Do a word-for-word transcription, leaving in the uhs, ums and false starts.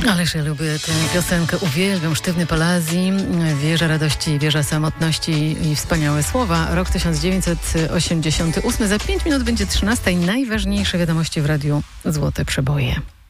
Ależ ja lubię tę piosenkę, uwielbiam Sztywny Palazzi, Wieża Radości, Wieża Samotności i wspaniałe słowa. Rok tysiąc dziewięćset osiemdziesiąty ósmy. Za pięć minut będzie trzynasta i najważniejsze wiadomości w radiu Złote Przeboje.